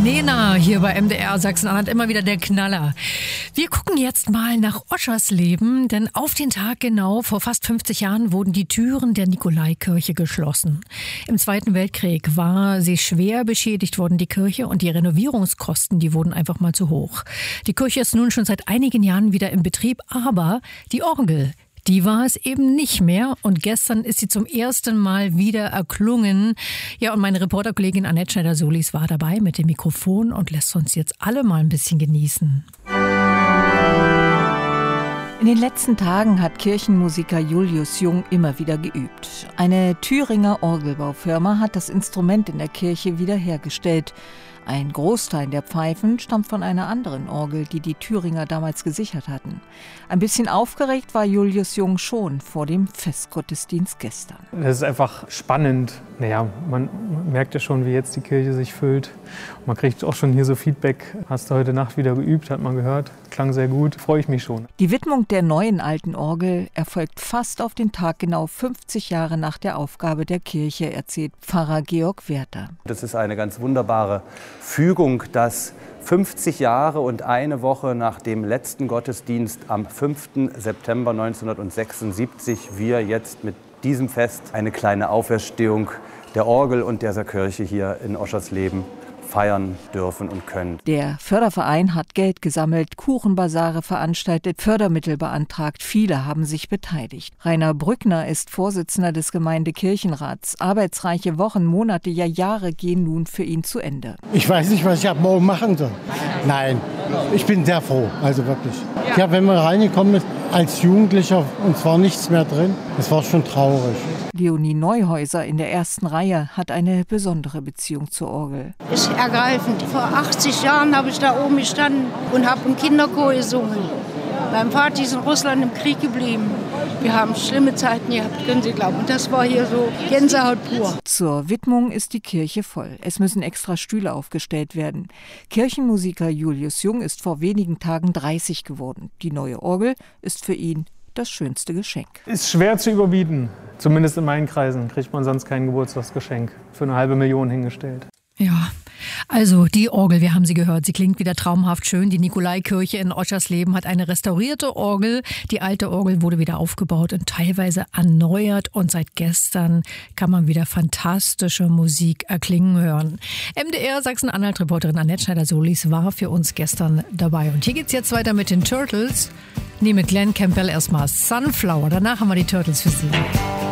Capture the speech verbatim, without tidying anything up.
Nena hier bei M D R Sachsen-Anhalt, immer wieder der Knaller. Wir gucken jetzt mal nach Oschersleben, denn auf den Tag genau vor fast fünfzig Jahren wurden die Türen der Nikolaikirche geschlossen. Im Zweiten Weltkrieg war sie schwer beschädigt worden, die Kirche, und die Renovierungskosten, die wurden einfach mal zu hoch. Die Kirche ist nun schon seit einigen Jahren wieder in Betrieb, aber die Orgel, die war es eben nicht mehr, und gestern ist sie zum ersten Mal wieder erklungen. Ja, und meine Reporterkollegin Annette Schneider-Solis war dabei mit dem Mikrofon und lässt uns jetzt alle mal ein bisschen genießen. In den letzten Tagen hat Kirchenmusiker Julius Jung immer wieder geübt. Eine Thüringer Orgelbaufirma hat das Instrument in der Kirche wiederhergestellt. Ein Großteil der Pfeifen stammt von einer anderen Orgel, die die Thüringer damals gesichert hatten. Ein bisschen aufgeregt war Julius Jung schon vor dem Festgottesdienst gestern. Das ist einfach spannend. Naja, man merkt ja schon, wie jetzt die Kirche sich füllt. Man kriegt auch schon hier so Feedback. Hast du heute Nacht wieder geübt, hat man gehört. Klang sehr gut, freue ich mich schon. Die Widmung der neuen alten Orgel erfolgt fast auf den Tag genau fünfzig Jahre nach der Aufgabe der Kirche, erzählt Pfarrer Georg Werther. Das ist eine ganz wunderbare Fügung, dass fünfzig Jahre und eine Woche nach dem letzten Gottesdienst am fünften September neunzehnhundertsechsundsiebzig wir jetzt mit diesem Fest eine kleine Auferstehung der Orgel und dieser Kirche hier in Oschersleben feiern dürfen und können. Der Förderverein hat Geld gesammelt, Kuchenbasare veranstaltet, Fördermittel beantragt. Viele haben sich beteiligt. Rainer Brückner ist Vorsitzender des Gemeindekirchenrats. Arbeitsreiche Wochen, Monate, ja Jahre gehen nun für ihn zu Ende. Ich weiß nicht, was ich ab morgen machen soll. Nein, ich bin sehr froh, also wirklich. Ja, wenn man reingekommen ist als Jugendlicher und es war nichts mehr drin, das war schon traurig. Leonie Neuhäuser in der ersten Reihe hat eine besondere Beziehung zur Orgel. Ist ergreifend. Vor achtzig Jahren habe ich da oben gestanden und habe im Kinderchor gesungen. Mein Vater ist in Russland im Krieg geblieben. Wir haben schlimme Zeiten gehabt, können Sie glauben. Und das war hier so Gänsehaut pur. Zur Widmung ist die Kirche voll. Es müssen extra Stühle aufgestellt werden. Kirchenmusiker Julius Jung ist vor wenigen Tagen dreißig geworden. Die neue Orgel ist für ihn das schönste Geschenk. Ist schwer zu überbieten. Zumindest in meinen Kreisen kriegt man sonst kein Geburtstagsgeschenk für eine halbe Million hingestellt. Ja, also die Orgel, wir haben sie gehört, sie klingt wieder traumhaft schön. Die Nikolaikirche in Oschersleben hat eine restaurierte Orgel. Die alte Orgel wurde wieder aufgebaut und teilweise erneuert. Und seit gestern kann man wieder fantastische Musik erklingen hören. M D R Sachsen-Anhalt-Reporterin Annette Schneider-Solis war für uns gestern dabei. Und hier geht's jetzt weiter mit den Turtles. Nee, mit Glenn Campbell erstmal Sunflower. Danach haben wir die Turtles für Sie.